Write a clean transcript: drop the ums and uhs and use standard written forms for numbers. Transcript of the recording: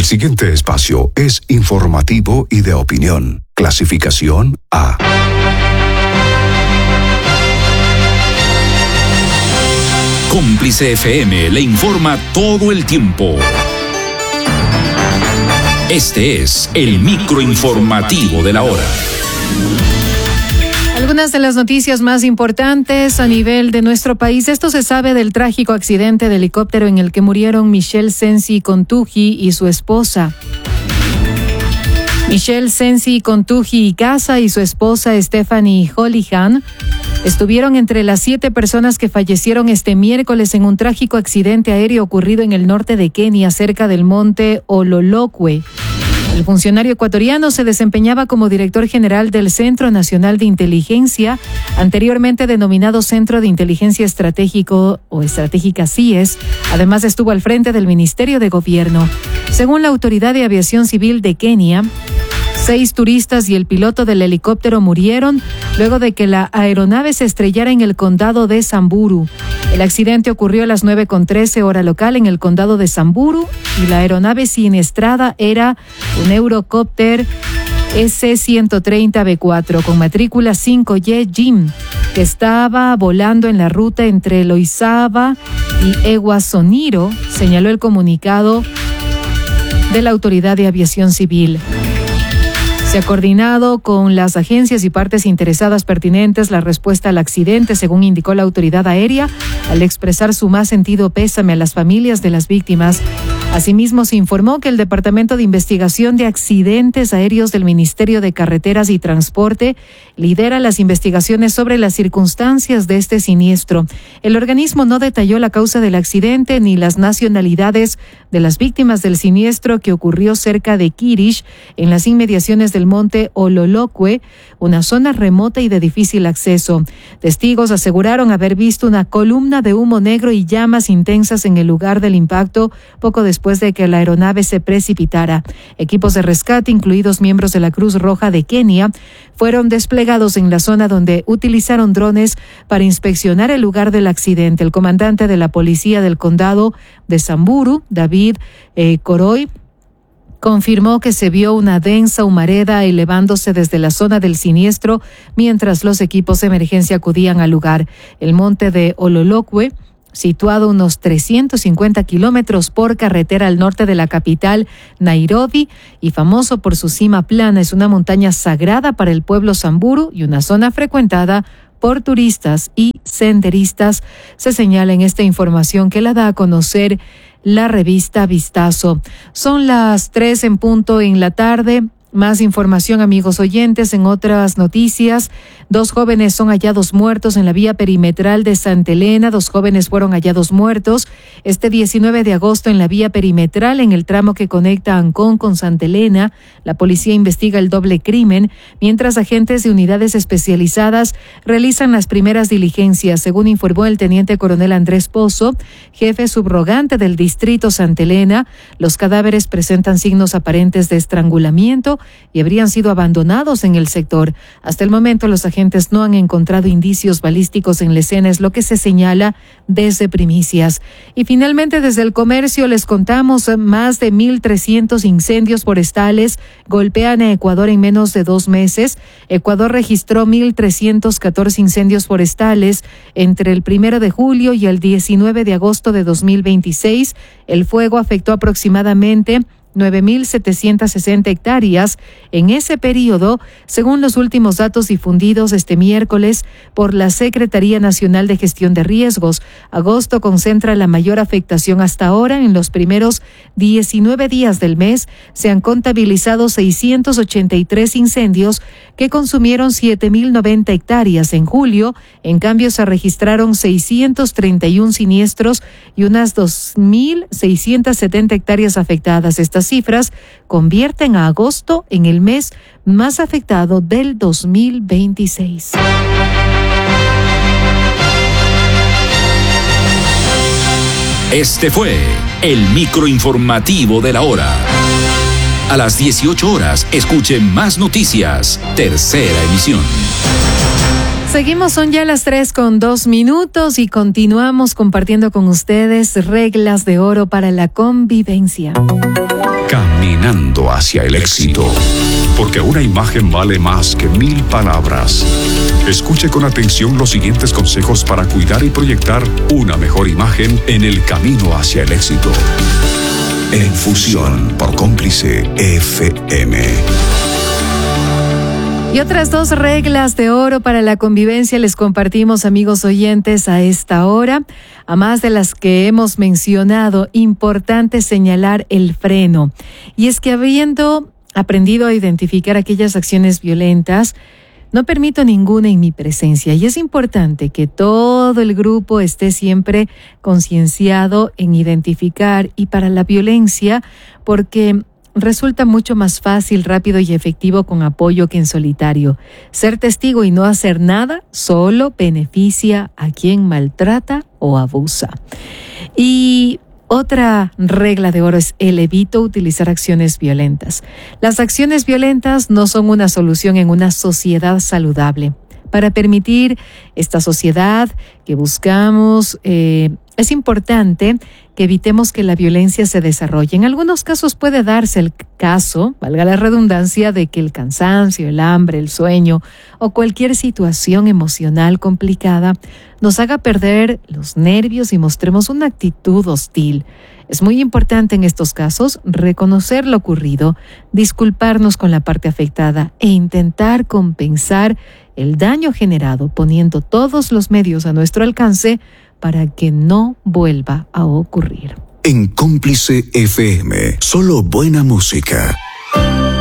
El siguiente espacio es informativo y de opinión. Clasificación A. Cómplice FM le informa todo el tiempo. Este es el microinformativo de la hora. Algunas de las noticias más importantes a nivel de nuestro país. Esto se sabe del trágico accidente de helicóptero en el que murieron Michelle Sensi Contuji y su esposa. Michelle Sensi Contuji y Casa y su esposa Stephanie Holihan estuvieron entre las 7 personas que fallecieron este miércoles en un trágico accidente aéreo ocurrido en el norte de Kenia, cerca del monte Ololokwe. El funcionario ecuatoriano se desempeñaba como director general del Centro Nacional de Inteligencia, anteriormente denominado Centro de Inteligencia Estratégico o Estratégica CIES. Además, estuvo al frente del Ministerio de Gobierno. Según la Autoridad de Aviación Civil de Kenia, 6 turistas y el piloto del helicóptero murieron luego de que la aeronave se estrellara en el condado de Samburu. El accidente ocurrió a las 9:13 hora local en el condado de Samburu y la aeronave siniestrada era un Eurocopter SC-130B4 con matrícula 5Y Jim, que estaba volando en la ruta entre Loizaba y Eguasoniro, señaló el comunicado de la Autoridad de Aviación Civil. Se ha coordinado con las agencias y partes interesadas pertinentes la respuesta al accidente, según indicó la autoridad aérea, al expresar su más sentido pésame a las familias de las víctimas. Asimismo, se informó que el Departamento de Investigación de Accidentes Aéreos del Ministerio de Carreteras y Transporte lidera las investigaciones sobre las circunstancias de este siniestro. El organismo no detalló la causa del accidente ni las nacionalidades de las víctimas del siniestro que ocurrió cerca de Kirish, en las inmediaciones del monte Ololokwe, una zona remota y de difícil acceso. Testigos aseguraron haber visto una columna de humo negro y llamas intensas en el lugar del impacto poco después de que la aeronave se precipitara. Equipos de rescate, incluidos miembros de la Cruz Roja de Kenia, fueron desplegados en la zona donde utilizaron drones para inspeccionar el lugar del accidente. El comandante de la policía del condado de Samburu, David Koroy, confirmó que se vio una densa humareda elevándose desde la zona del siniestro mientras los equipos de emergencia acudían al lugar. El monte de Ololokwe, situado unos 350 kilómetros por carretera al norte de la capital, Nairobi, y famoso por su cima plana, es una montaña sagrada para el pueblo Samburu y una zona frecuentada por turistas y senderistas. Se señala en esta información que la da a conocer la revista Vistazo. Son las 3 en punto en la tarde. Más información, amigos oyentes, en otras noticias. 2 jóvenes son hallados muertos en la vía perimetral de Santa Elena. 2 jóvenes fueron hallados muertos este 19 de agosto en la vía perimetral, en el tramo que conecta Ancón con Santa Elena. La policía investiga el doble crimen, mientras agentes de unidades especializadas realizan las primeras diligencias, según informó el teniente coronel Andrés Pozo, jefe subrogante del distrito Santa Elena. Los cadáveres presentan signos aparentes de estrangulamiento y habrían sido abandonados en el sector. Hasta el momento, los agentes no han encontrado indicios balísticos en la escena, es lo que se señala desde primicias. Y finalmente, desde el comercio les contamos: más de 1,300 incendios forestales golpean a Ecuador en menos de 2 meses. Ecuador registró 1,314 incendios forestales entre el 1 de julio y el 19 de agosto de 2026. El fuego afectó aproximadamente 9,760 hectáreas en ese periodo, según los últimos datos difundidos este miércoles por la Secretaría Nacional de Gestión de Riesgos. Agosto concentra la mayor afectación hasta ahora. En los primeros 19 días del mes se han contabilizado 683 incendios que consumieron 7,090 hectáreas. En julio, en cambio, se registraron 631 siniestros y unas 2,670 hectáreas afectadas. Estas cifras convierten a agosto en el mes más afectado del 2026. Este fue el microinformativo de la hora. A las 18 horas, escuche más noticias. Tercera emisión. Seguimos, son ya las 3:02 y continuamos compartiendo con ustedes reglas de oro para la convivencia. caminando hacia el éxito. Porque una imagen vale más que 1000 palabras. Escuche con atención los siguientes consejos para cuidar y proyectar una mejor imagen en el camino hacia el éxito. En Fusión por Cómplice FM. Y otras 2 reglas de oro para la convivencia les compartimos, amigos oyentes, a esta hora. A más de las que hemos mencionado, importante señalar el freno. Y es que habiendo aprendido a identificar aquellas acciones violentas, no permito ninguna en mi presencia. Y es importante que todo el grupo esté siempre concienciado en identificar y para la violencia, porque resulta mucho más fácil, rápido y efectivo con apoyo que en solitario. Ser testigo y no hacer nada solo beneficia a quien maltrata o abusa. Y otra regla de oro es el evito utilizar acciones violentas. Las acciones violentas no son una solución en una sociedad saludable. Para permitir esta sociedad que buscamos, es importante que evitemos que la violencia se desarrolle. En algunos casos puede darse el caso, valga la redundancia, de que el cansancio, el hambre, el sueño o cualquier situación emocional complicada nos haga perder los nervios y mostremos una actitud hostil. Es muy importante en estos casos reconocer lo ocurrido, disculparnos con la parte afectada e intentar compensar el daño generado poniendo todos los medios a nuestro alcance para que no vuelva a ocurrir. En Cómplice FM, solo buena música.